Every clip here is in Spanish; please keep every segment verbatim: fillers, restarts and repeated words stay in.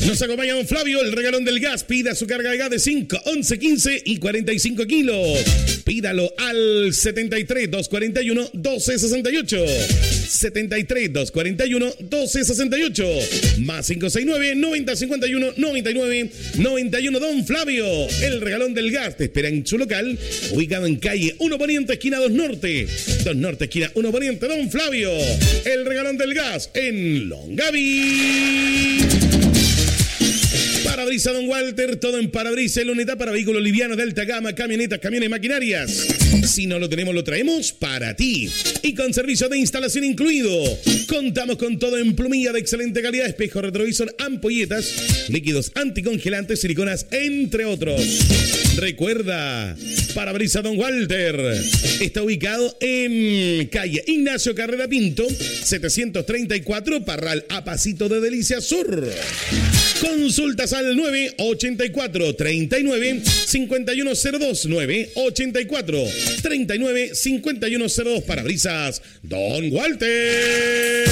Nos acompaña don Flavio, el regalón del gas. Pida su carga de gas de cinco, once, quince y cuarenta y cinco kilos. Pídalo al setenta y tres, doscientos cuarenta y uno, doce sesenta y ocho. setenta y tres, doscientos cuarenta y uno, doce sesenta y ocho. Más cinco seis nueve, noventa cincuenta y uno, noventa y nueve, noventa y uno. Don Flavio, el regalón del gas. Te espera en su local, ubicado en calle uno Poniente, esquina dos Norte. dos Norte, esquina uno Poniente. Don Flavio, el regalón del gas en Longaví. Parabrisa Don Walter, todo en parabrisa, en la unidad para vehículos livianos de alta gama, camionetas, camiones y maquinarias. Si no lo tenemos, lo traemos para ti. Y con servicio de instalación incluido. Contamos con todo en plumilla de excelente calidad, espejo retrovisor, ampolletas, líquidos anticongelantes, siliconas, entre otros. Recuerda, Parabrisa Don Walter está ubicado en calle Ignacio Carrera Pinto, setecientos treinta y cuatro, Parral a Pasito de Delicia Sur. Consultas al nueve ochenta y cuatro, treinta y nueve, cincuenta y uno cero dos, nueve ochenta y cuatro, treinta y nueve, cincuenta y uno cero dos. Parabrisas Don Walter.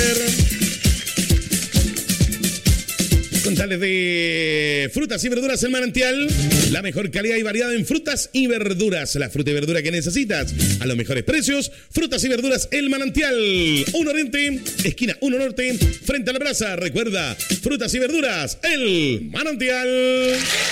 Contarles de frutas y verduras El Manantial, la mejor calidad y variedad en frutas y verduras, la fruta y verdura que necesitas a los mejores precios. Frutas y verduras El Manantial, uno Oriente, esquina uno Norte, frente a la plaza. Recuerda, frutas y verduras El Manantial.